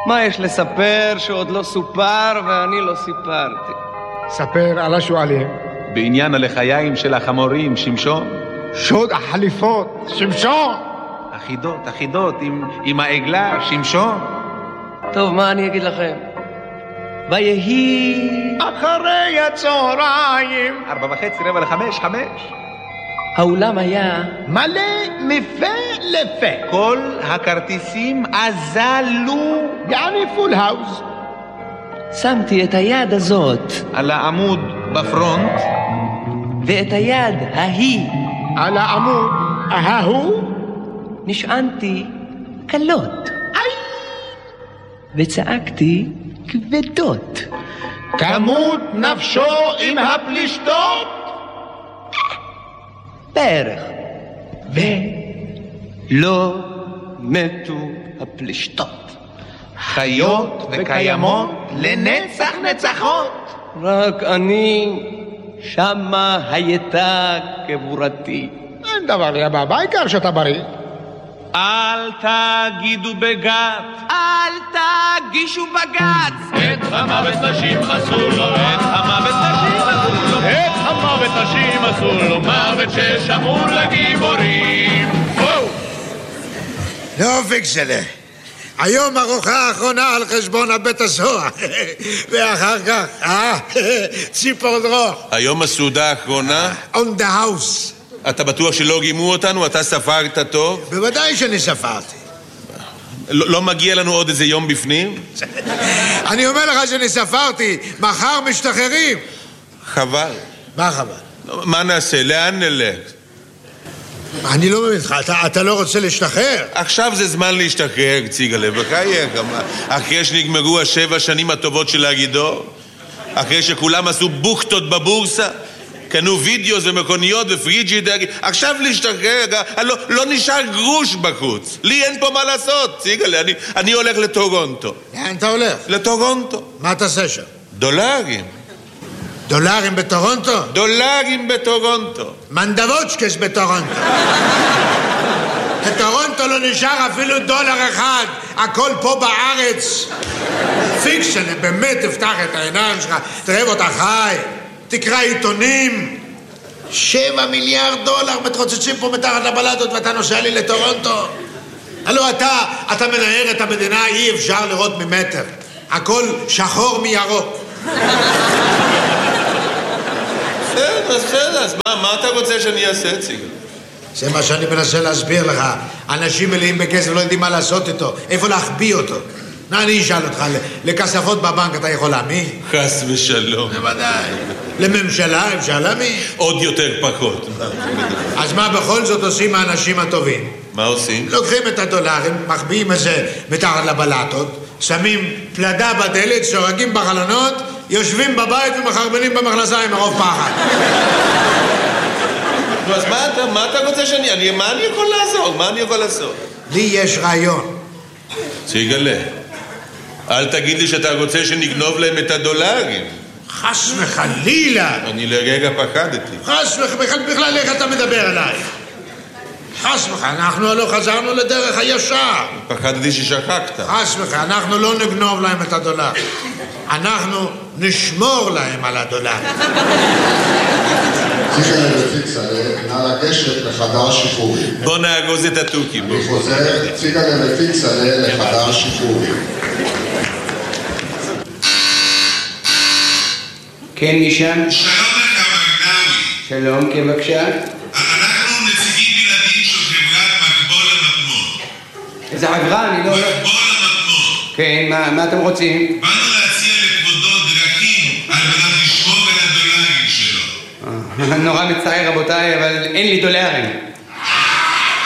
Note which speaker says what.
Speaker 1: מה יש לספר שעוד לא סופר ואני לא סיפרתי?
Speaker 2: ספר על השואלים.
Speaker 3: בעניין הלחיים של החמורים, שמשון.
Speaker 2: שוד החליפות, שמשון.
Speaker 3: אחידות עם העגלה, שמשון.
Speaker 1: טוב, מה אני אגיד לכם? ויהי
Speaker 2: אחרי הצהריים
Speaker 3: 4:30, 5.
Speaker 1: האולם היה
Speaker 2: מלא מפה לפה.
Speaker 3: כל הכרטיסים אזלו.
Speaker 2: יעני פול האוס.
Speaker 1: שמתי את היד הזאת
Speaker 3: על העמוד בפרונט
Speaker 1: ואת היד ההיא
Speaker 2: על העמוד ההוא
Speaker 1: נשענתי קלות וצעקתי כבדות.
Speaker 2: כמות נפשו עם הפלישתות.
Speaker 1: בערך. ולא מתו הפלישתות.
Speaker 3: חיות וקיימות לנצח נצחות.
Speaker 1: רק אני שמה הייתה קבורתי.
Speaker 2: אין דבר יבא, בעיקר שאתה בריא.
Speaker 3: אל תגידו בגת,
Speaker 1: אל תגישו בגץ.
Speaker 4: את המוות נשים אסור לו,
Speaker 3: את המוות נשים אסור לו,
Speaker 4: את המוות נשים אסור לו, מוות ששמור לגיבורים.
Speaker 5: לא פיקסלה, היום ארוחה האחרונה על חשבון הבית הסוהר ואחר כך, ציפור דרוך.
Speaker 4: היום הסעודה האחרונה?
Speaker 5: On the house.
Speaker 4: אתה בטוח שלא גימו אותנו? אתה ספרת טוב?
Speaker 5: בוודאי שאני ספרתי.
Speaker 4: לא מגיע לנו עוד איזה יום בפנים?
Speaker 5: אני אומר לך שאני ספרתי, מחר משתחררים.
Speaker 4: חבל.
Speaker 5: מה חבל?
Speaker 4: מה נעשה? לאן נלך?
Speaker 5: אני לא מבין לך, אתה לא רוצה להשתחרר?
Speaker 4: עכשיו זה זמן להשתחרר, ציגלה, בחייך. אחרי שנגמרו 7 שנים הטובות של הגידור, אחרי שכולם עשו בוכטות בבורסה, קנו וידאו ומכוניות ופריג'ידר, עכשיו להשתחרר, לא נשאר גרוש בחוץ. לי אין פה מה לעשות, ציגלה, אני הולך לטורונטו.
Speaker 5: לאן אתה הולך?
Speaker 4: לטורונטו.
Speaker 5: מה תעשה שם?
Speaker 4: דולרים.
Speaker 5: דולרים בטורונטו?
Speaker 4: דולרים בטורונטו.
Speaker 5: מנדבוצ'קס בטורונטו. בטורונטו לא נשאר אפילו $1, הכל פה בארץ. פיקסלה, באמת תפתח את העיניים שלך, תראה אותה חי, תקרא עיתונים. $7 מיליארד מתרוצצים פה מתחת לבלטות ואתה נוסע לי לטורונטו. הלו אתה מנהל את המדינה, אי אפשר לראות ממטר, הכל שחור מירוק.
Speaker 4: בסדר, אז מה אתה רוצה שאני אעשה, ציגל?
Speaker 5: זה מה שאני מנסה להסביר לך. אנשים מלאים בכסף לא יודעים מה לעשות איתו, איפה להחביא אותו. אני אשאל אותך, לכספות בבנק אתה יכול להמי?
Speaker 4: חס ושלום.
Speaker 5: בוודאי. לממשלה אפשר להמי?
Speaker 4: עוד יותר פחות.
Speaker 5: אז מה בכל זאת עושים האנשים הטובים?
Speaker 4: מה עושים?
Speaker 5: לוקחים את הדולרים, מחביאים את זה מתחת לבלטות, שמים פלדה בדלת, שורגים בחלונות, יושבים בבית ומחרבנים במכנסיים מרוב פחד.
Speaker 4: אז מה אתה רוצה מה אני יכול לעשות? מה אני יכול לעשות?
Speaker 5: לי יש רעיון.
Speaker 4: ציגלה, אל תגיד לי שאתה רוצה שנגנוב להם את הדולרים.
Speaker 5: חס וחלילה.
Speaker 4: אני לרגע פחדתי.
Speaker 5: חס וחלילה, בכלל איך אתה מדבר אליי? חס וחלילה, אנחנו לא חזרנו לדרך הישר.
Speaker 4: פחדתי ששכחת.
Speaker 5: חס וחלילה, אנחנו לא נגנוב להם את הדולר. אנחנו נשמור להם על הדולר.
Speaker 6: ציגלה ופיקסלה, נא לגשת לחדר שחרורים.
Speaker 4: בוא נאגוז את התוכים.
Speaker 6: אני חוזר, ציגלה ופיקסלה לחדר שחרורים.
Speaker 1: כן, משם?
Speaker 7: שלום לך מגנאווי.
Speaker 1: שלום, כן, בבקשה.
Speaker 7: אנחנו נציגים בלעדיים של חברת מקבול המטמון.
Speaker 1: איזה חברה? אני לא...
Speaker 7: מקבול המטמון.
Speaker 1: כן, מה אתם רוצים?
Speaker 7: באנו להציע לכבודו דרכים על מנת לשמור על הדולרים שלו.
Speaker 1: נורא מצער רבותיי, אבל אין לי דולרים.